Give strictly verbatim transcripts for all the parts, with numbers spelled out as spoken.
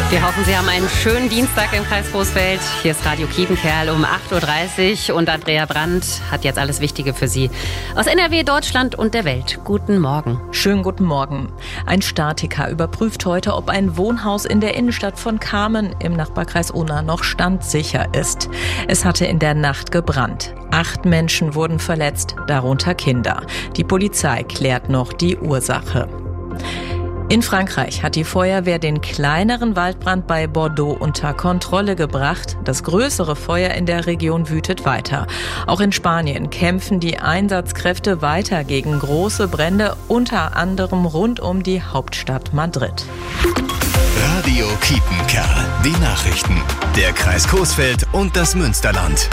Wir hoffen, Sie haben einen schönen Dienstag im Kreis Coesfeld. Hier ist Radio Kiepenkerl um acht Uhr dreißig und Andrea Brandt hat jetzt alles Wichtige für Sie aus N R W, Deutschland und der Welt. Guten Morgen. Schönen guten Morgen. Ein Statiker überprüft heute, ob ein Wohnhaus in der Innenstadt von Kamen im Nachbarkreis Unna noch standsicher ist. Es hatte in der Nacht gebrannt. Acht Menschen wurden verletzt, darunter Kinder. Die Polizei klärt noch die Ursache. In Frankreich hat die Feuerwehr den kleineren Waldbrand bei Bordeaux unter Kontrolle gebracht. Das größere Feuer in der Region wütet weiter. Auch in Spanien kämpfen die Einsatzkräfte weiter gegen große Brände, unter anderem rund um die Hauptstadt Madrid. Radio Kiepenkerl, die Nachrichten. Der Kreis Coesfeld und das Münsterland.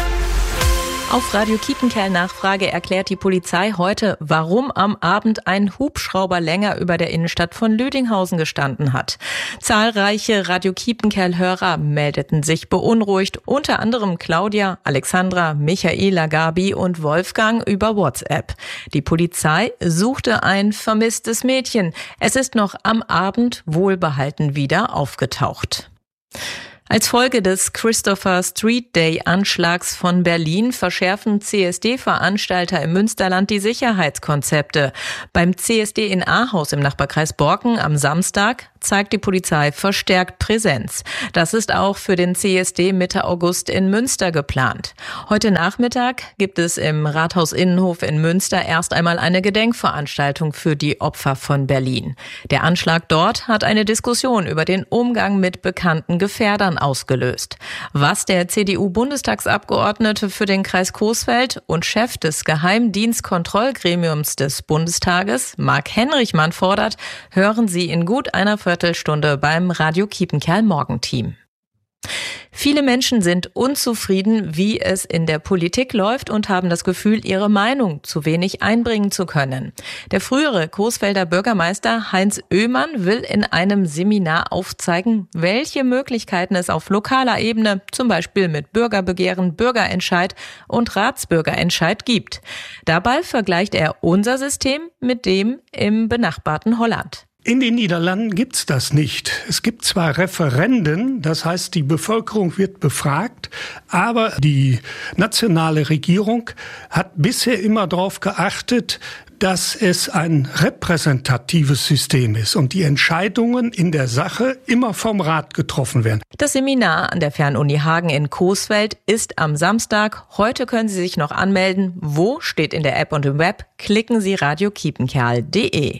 Auf Radio Kiepenkerl Nachfrage erklärt die Polizei heute, warum am Abend ein Hubschrauber länger über der Innenstadt von Lüdinghausen gestanden hat. Zahlreiche Radio Kiepenkerl-Hörer meldeten sich beunruhigt, unter anderem Claudia, Alexandra, Michaela, Gabi und Wolfgang über WhatsApp. Die Polizei suchte ein vermisstes Mädchen. Es ist noch am Abend wohlbehalten wieder aufgetaucht. Als Folge des Christopher Street Day Anschlags von Berlin verschärfen C S D-Veranstalter im Münsterland die Sicherheitskonzepte. Beim C S D in Ahaus im Nachbarkreis Borken am Samstag zeigt die Polizei verstärkt Präsenz. Das ist auch für den C S D Mitte August in Münster geplant. Heute Nachmittag gibt es im Rathaus Innenhof in Münster erst einmal eine Gedenkveranstaltung für die Opfer von Berlin. Der Anschlag dort hat eine Diskussion über den Umgang mit bekannten Gefährdern ausgelöst. Was der C D U-Bundestagsabgeordnete für den Kreis Coesfeld und Chef des Geheimdienstkontrollgremiums des Bundestages, Marc Henrichmann, fordert, hören Sie in gut einer Viertelstunde beim Radio Kiepenkerl Morgenteam. Viele Menschen sind unzufrieden, wie es in der Politik läuft und haben das Gefühl, ihre Meinung zu wenig einbringen zu können. Der frühere Coesfelder Bürgermeister Heinz Oehmann will in einem Seminar aufzeigen, welche Möglichkeiten es auf lokaler Ebene, zum Beispiel mit Bürgerbegehren, Bürgerentscheid und Ratsbürgerentscheid gibt. Dabei vergleicht er unser System mit dem im benachbarten Holland. In den Niederlanden gibt's das nicht. Es gibt zwar Referenden, das heißt, die Bevölkerung wird befragt, aber die nationale Regierung hat bisher immer darauf geachtet, dass es ein repräsentatives System ist und die Entscheidungen in der Sache immer vom Rat getroffen werden. Das Seminar an der Fernuni Hagen in Coesfeld ist am Samstag. Heute können Sie sich noch anmelden. Wo steht in der App und im Web? Klicken Sie radio kiepenkerl punkt de.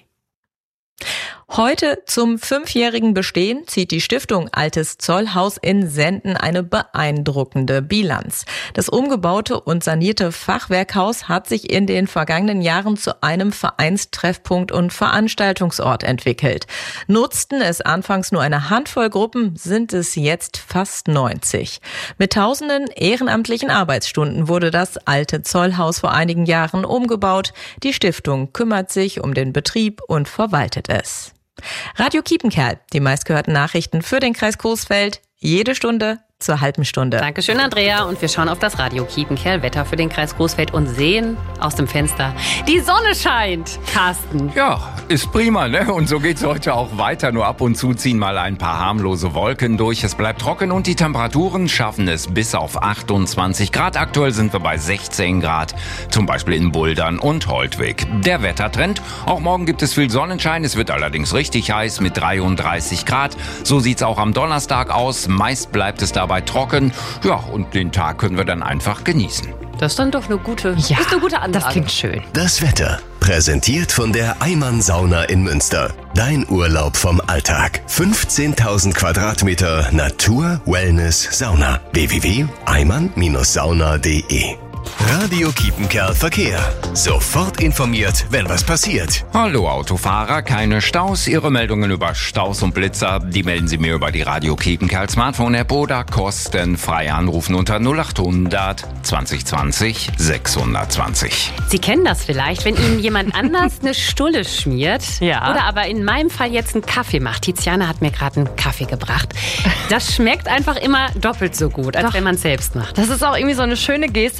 Heute zum fünfjährigen Bestehen zieht die Stiftung Altes Zollhaus in Senden eine beeindruckende Bilanz. Das umgebaute und sanierte Fachwerkhaus hat sich in den vergangenen Jahren zu einem Vereinstreffpunkt und Veranstaltungsort entwickelt. Nutzten es anfangs nur eine Handvoll Gruppen, sind es jetzt fast neunzig. Mit tausenden ehrenamtlichen Arbeitsstunden wurde das Alte Zollhaus vor einigen Jahren umgebaut. Die Stiftung kümmert sich um den Betrieb und verwaltet es. Radio Kiepenkerl, die meistgehörten Nachrichten für den Kreis Coesfeld, jede Stunde zur halben Stunde. Dankeschön, Andrea. Und wir schauen auf das Radio Kiepenkerl Wetter für den Kreis Coesfeld und sehen aus dem Fenster, die Sonne scheint. Carsten. Ja, ist prima, ne? Und so geht's heute auch weiter. Nur ab und zu ziehen mal ein paar harmlose Wolken durch. Es bleibt trocken und die Temperaturen schaffen es bis auf achtundzwanzig Grad. Aktuell sind wir bei sechzehn Grad, zum Beispiel in Buldern und Holtwig. Der Wettertrend. Auch morgen gibt es viel Sonnenschein. Es wird allerdings richtig heiß mit dreiunddreißig Grad. So sieht's auch am Donnerstag aus. Meist bleibt es dabei trocken. Ja, und den Tag können wir dann einfach genießen. Das ist dann doch eine gute, ja, ist eine gute Ansage. Das klingt schön. Das Wetter, präsentiert von der Eimann Sauna in Münster. Dein Urlaub vom Alltag. fünfzehntausend Quadratmeter Natur, Wellness, Sauna. w w w punkt eimann sauna punkt de. Radio Kiepenkerl Verkehr. Sofort informiert, wenn was passiert. Hallo Autofahrer, keine Staus. Ihre Meldungen über Staus und Blitzer, die melden Sie mir über die Radio Kiepenkerl Smartphone-App oder kostenfrei anrufen unter null achthundert zwanzig zwanzig sechshundertzwanzig. Sie kennen das vielleicht, wenn Ihnen jemand anders eine Stulle schmiert. Ja. Oder aber in meinem Fall jetzt einen Kaffee macht. Tiziana hat mir gerade einen Kaffee gebracht. Das schmeckt einfach immer doppelt so gut, als Doch. wenn man es selbst macht. Das ist auch irgendwie so eine schöne Geste, wenn jemand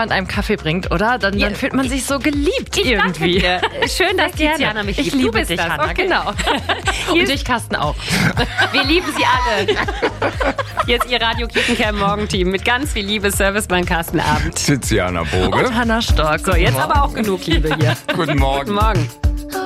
jemand einem Kaffee bringt, oder? Dann, Ja. dann fühlt man sich so geliebt Ich irgendwie. danke dir. Schön, dass Sehr Tiziana mich Ich liebt. Du liebe bist dich, das. Hanna, Okay. genau. Und dich, Carsten, auch. Wir lieben sie alle. Jetzt ihr Radio Kiepenkerl Morgenteam mit ganz viel Liebe, Servicemann Carsten Abend. Tiziana Boge. Und Hanna Stork. So, jetzt aber auch genug Liebe hier. Guten Morgen. Guten Morgen.